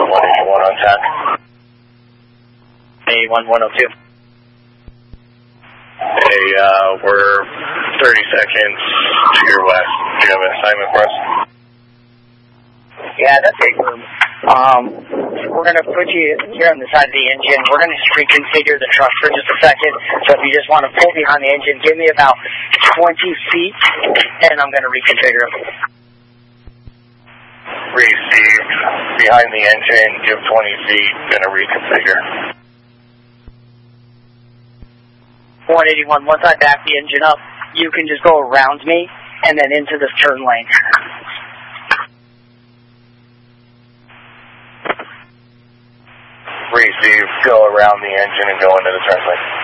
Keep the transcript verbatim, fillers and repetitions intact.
one eighty-one on tack. eighty-one one oh two. Hey, uh, we're thirty seconds to your west. Do you have an assignment for us? Yeah, that's big room. Um, we're going to put you here on the side of the engine. We're going to reconfigure the truck for just a second. So if you just want to pull behind the engine, give me about twenty feet, and I'm going to reconfigure it. Received. Behind the engine, give twenty feet, going to reconfigure. one eighty-one, once I back the engine up, you can just go around me and then into this turn lane. Receive, go around the engine and go into the turn lane.